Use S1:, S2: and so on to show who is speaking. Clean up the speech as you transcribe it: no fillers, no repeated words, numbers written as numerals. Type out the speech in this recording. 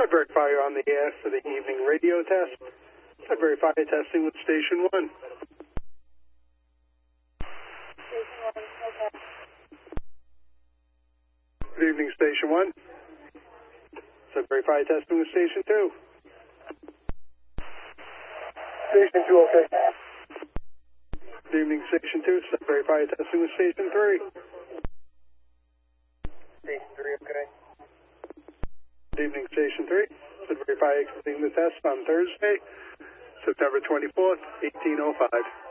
S1: verify you're on the air for the evening radio test. I verify you're testing with Station 1.
S2: Station 1, okay.
S1: Good evening, Station 1. So verify you're testing with Station 2.
S3: Station 2, okay.
S1: Good evening, Station 2. So verify you're testing with Station 3.
S3: Station 3, okay.
S1: Good evening, Station 3. So verify you're completing the test on Thursday, September 24th, 1805.